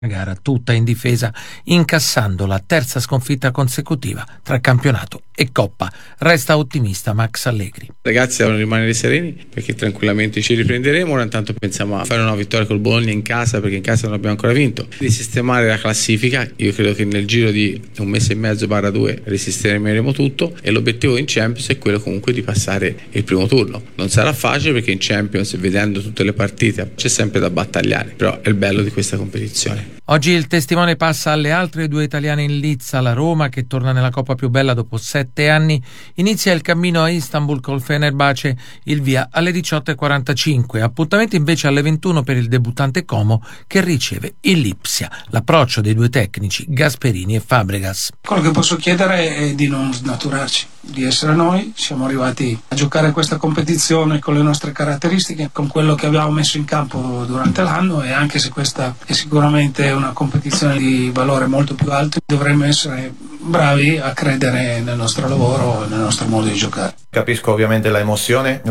Gara tutta in difesa, incassando la terza sconfitta consecutiva tra campionato e Coppa. Resta ottimista Max Allegri. Ragazzi, devono rimanere sereni perché tranquillamente ci riprenderemo. Ora intanto pensiamo a fare una vittoria col Bologna in casa, perché in casa non abbiamo ancora vinto, di sistemare la classifica. Io credo che nel giro di un mese e mezzo / 2 risistemeremo tutto, e l'obiettivo in Champions è quello comunque di passare il primo turno. Non sarà facile perché in Champions, vedendo tutte le partite, c'è sempre da battagliare, però è il bello di questa competizione. Oggi il testimone passa alle altre due italiane in lizza. La Roma, che torna nella Coppa più bella dopo 7 anni, inizia il cammino a Istanbul col Fenerbahce, il via alle 18:45. Appuntamento invece alle 21 per il debuttante Como, che riceve il Lipsia. L'approccio dei due tecnici, Gasperini e Fabregas. Quello che posso chiedere è di non snaturarci, di essere noi. Siamo arrivati a giocare questa competizione con le nostre caratteristiche, con quello che abbiamo messo in campo durante l'anno, e anche se questa è sicuramente una competizione di valore molto più alto, dovremmo essere bravi a credere nel nostro lavoro e nel nostro modo di giocare. Capisco ovviamente la emozione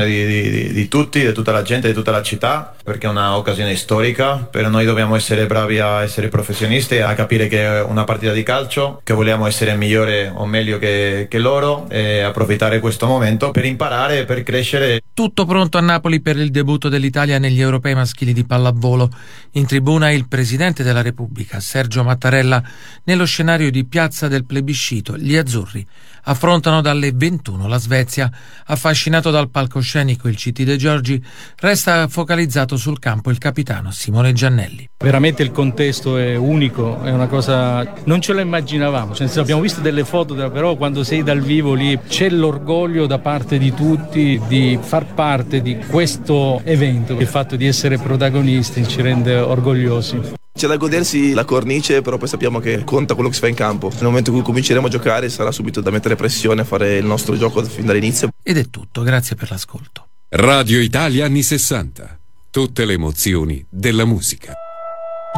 di tutti, di tutta la gente, di tutta la città, perché è un'occasione storica. Per noi dobbiamo essere bravi a essere professionisti, a capire che è una partita di calcio, che vogliamo essere migliore o meglio che loro, e approfittare questo momento per imparare, per crescere. Tutto pronto a Napoli per il debutto dell'Italia negli europei maschili di pallavolo. In tribuna il Presidente della Repubblica, Sergio Mattarella. Nello scenario di piazza del plebiscito, gli azzurri affrontano dalle 21 la Svezia. Affascinato dal palcoscenico, il CT De Giorgi, resta focalizzato sul campo il capitano Simone Giannelli. Veramente il contesto è unico, è una cosa, non ce lo immaginavamo, abbiamo visto delle foto, però quando sei dal vivo lì c'è l'orgoglio da parte di tutti di far parte di questo evento. Il fatto di essere protagonisti ci rende orgogliosi. C'è da godersi la cornice, però poi sappiamo che conta quello che si fa in campo. Nel momento in cui cominceremo a giocare sarà subito da mettere pressione, a fare il nostro gioco fin dall'inizio. Ed è tutto, grazie per l'ascolto. Radio Italia anni 60. Tutte le emozioni della musica.